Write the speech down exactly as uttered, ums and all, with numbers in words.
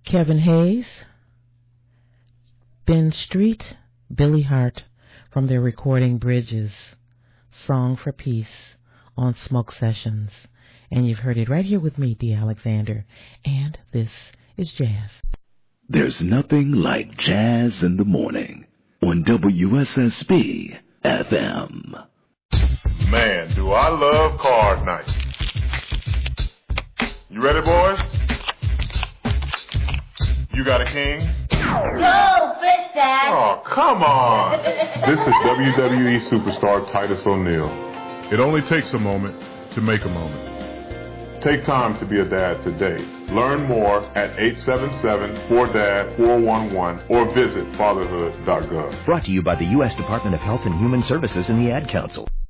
Kevin Hayes, Ben Street, Billy Hart from their recording Bridges, Song for Peace on Smoke Sessions. And you've heard it right here with me, Dee Alexander, and this is Jazz. There's nothing like jazz in the morning on W S S B F M. Man, do I love card night. You ready, boys? You got a king? Go, fish dad! Oh, come on. This is W W E superstar Titus O'Neil. It only takes a moment to make a moment. Take time to be a dad today. Learn more at eight seven seven, four D A D, four one one or visit fatherhood dot gov. Brought to you by the U S Department of Health and Human Services and the Ad Council.